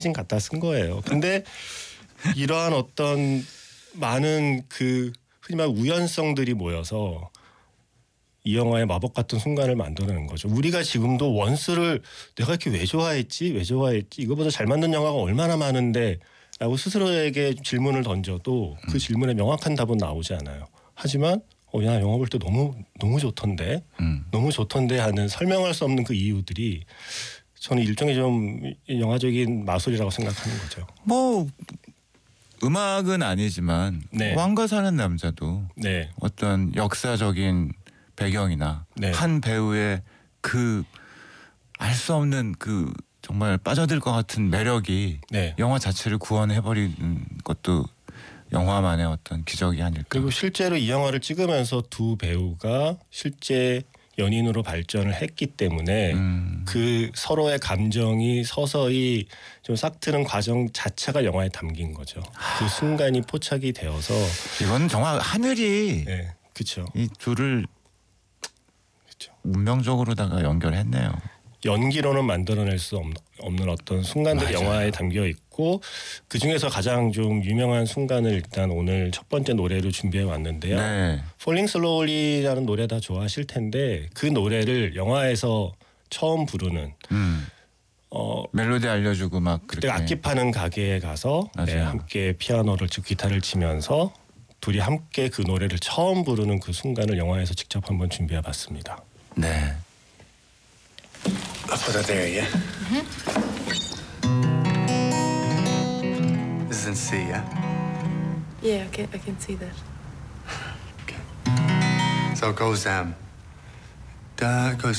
갖다 쓴 거예요. 근데 이러한 어떤 많은 그 흔히 말 우연성들이 모여서 이 영화의 마법 같은 순간을 만들어낸 거죠. 우리가 지금도 원스를 내가 이렇게 왜 좋아했지? 이거보다 잘 만든 영화가 얼마나 많은데 라고 스스로에게 질문을 던져도 그 질문에 명확한 답은 나오지 않아요. 하지만 야 영화 볼 때 너무 좋던데 너무 좋던데 하는 설명할 수 없는 그 이유들이 저는 일종의 좀 영화적인 마술이라고 생각하는 거죠. 뭐 음악은 아니지만 네. 왕가 사는 남자도 네. 어떤 역사적인 배경이나 네. 한 배우의 그 알 수 없는 그 정말 빠져들 것 같은 매력이 네. 영화 자체를 구원해버리는 것도 영화만의 어떤 기적이 아닐까. 그리고 실제로 이 영화를 찍으면서 두 배우가 실제 연인으로 발전을 했기 때문에 그 서로의 감정이 서서히 좀 싹트는 과정 자체가 영화에 담긴 거죠. 그 순간이 포착이 되어서 이건 정말 하늘이 네, 그렇죠. 이 둘을 운명적으로다가 연결했네요. 연기로는 만들어낼 수 없는 어떤 순간들이 맞아요. 영화에 담겨 있고 그 중에서 가장 좀 유명한 순간을 일단 오늘 첫 번째 노래로 준비해 왔는데요. 네. Falling Slowly라는 노래 다 좋아하실 텐데 그 노래를 영화에서 처음 부르는 멜로디 알려주고 막 그때 그렇게 악기 파는 가게에 가서 네, 함께 피아노를 치고 기타를 치면서 둘이 함께 그 노래를 처음 부르는 그 순간을 영화에서 직접 한번 준비해 봤습니다. 네. I'll put that there, yeah? This is in C, yeah? Yeah, I can see that. Okay. So it goes, it goes